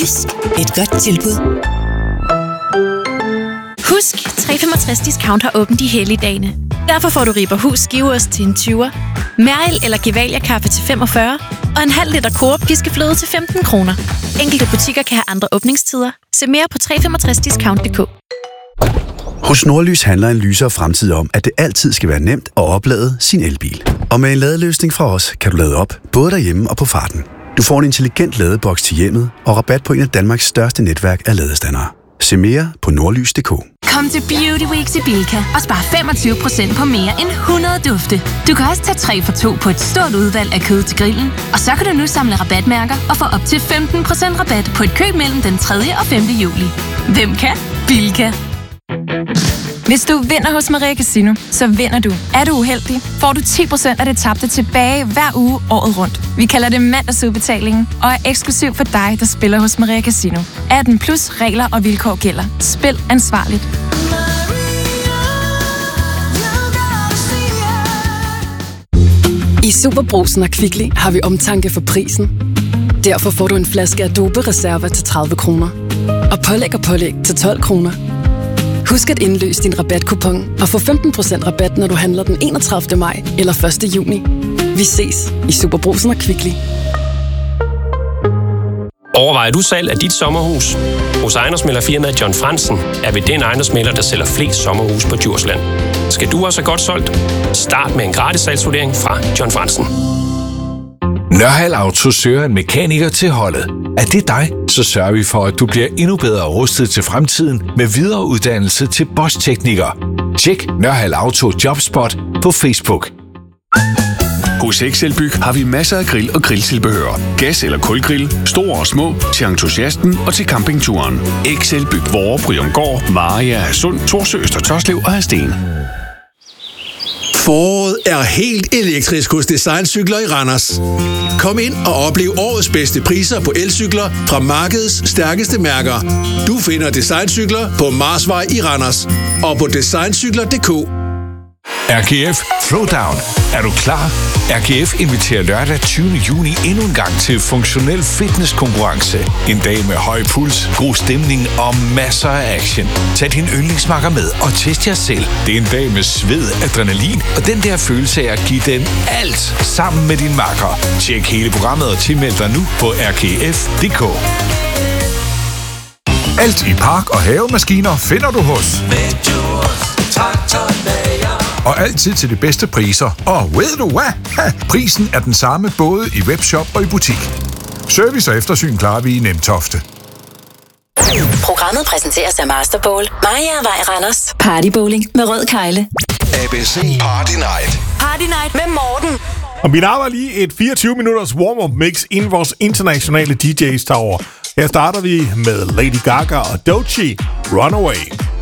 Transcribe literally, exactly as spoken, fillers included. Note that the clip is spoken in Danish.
Jysk. Et godt tilbud. Husk, tre femogtres Discount har åbent de hellige dage. Derfor får du Rieber Hus skiveost til en tyver, Mærel eller Gevalia kaffe til femogfyrre og en halv liter Coop piskefløde til femten kroner. Enkelte butikker kan have andre åbningstider. Se mere på tre femogtres discount punktum d k. Hos Nordlys handler en lysere fremtid om, at det altid skal være nemt at oplade sin elbil. Og med en ladeløsning fra os, kan du lade op, både derhjemme og på farten. Du får en intelligent ladeboks til hjemmet og rabat på en af Danmarks største netværk af ladestandere. Se mere på nordlys punktum d k. Kom til Beauty Week i Bilka og spar femogtyve procent på mere end hundrede dufte. Du kan også tage tre for to på et stort udvalg af kød til grillen. Og så kan du nu samle rabatmærker og få op til femten procent rabat på et køb mellem den tredje og femte juli. Hvem kan? Bilka. Hvis du vinder hos Maria Casino, så vinder du. Er du uheldig, får du ti procent af det tabte tilbage hver uge året rundt. Vi kalder det mandagsudbetalingen og er eksklusiv for dig, der spiller hos Maria Casino. atten plus regler og vilkår gælder. Spil ansvarligt. I Superbrugsen og Kvickly har vi omtanke for prisen. Derfor får du en flaske Adobe Reserva til tredive kroner. Og pålæg og pålæg til tolv kroner. Husk at indløse din rabatkupon og få femten procent rabat, når du handler den enogtredivte maj eller første juni. Vi ses i Superbrugsen og Kvickly. Overvejer du salg af dit sommerhus? Hos ejendomsmæglerfirmaet John Fransen er vi den ejendomsmægler, der sælger flest sommerhus på Djursland. Skal du også have godt solgt? Start med en gratis salgsvurdering fra John Fransen. Nørhald Auto søger en mekaniker til holdet. Er det dig, så sørger vi for, at du bliver endnu bedre rustet til fremtiden med videreuddannelse til Bosch-tekniker. Tjek Nørhald Auto Jobspot på Facebook. Hos Excelbyg har vi masser af grill og grilltilbehør. Gas- eller kulgrill, store og små, til entusiasten og til campingturen. Excelbyg, Vorre, Bryumgård, Maria, Hadsund, Torsø, Øster Tørslev og Hadsten. Foråret er helt elektrisk hos Designcykler i Randers. Kom ind og oplev årets bedste priser på elcykler fra markedets stærkeste mærker. Du finder Designcykler på Marsvej i Randers og på designcykler punktum d k. R G F Throwdown. Er du klar? R G F inviterer lørdag tyvende juni endnu en gang til funktionel fitnesskonkurrence. En dag med høj puls, god stemning og masser af action. Tag din yndlingsmakker med og test jer selv. Det er en dag med sved, adrenalin og den der følelse af at give den alt sammen med din makker. Tjek hele programmet og tilmeld dig nu på r g f punktum d k. Alt i park- og havemaskiner finder du hos og altid til de bedste priser. Og ved du hvad? Ha, prisen er den samme både i webshop og i butik. Service og eftersyn klarer vi i Nemtofte. Programmet præsenteres af Masterbowl, Maja Vej Randers, Partybowling med rød kejle. A B C Party Night. Party Night med Morten. Og vi har lige et fireogtyve minutters warm-up mix inden vores internationale D J's tager over. Her starter vi med Lady Gaga og Doechii, Runaway.